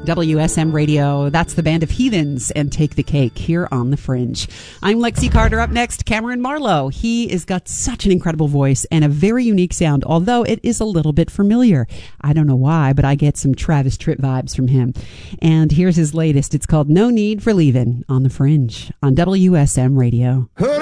WSM Radio, that's the Band of Heathens and Take the Cake here on The Fringe. I'm Lexi Carter. Up next, Cameron Marlowe. He has got such an incredible voice and a very unique sound, although it is a little bit familiar. I don't know why, but I get some Travis Tritt vibes from him. And here's his latest. It's called No Need for Leaving on The Fringe on WSM Radio.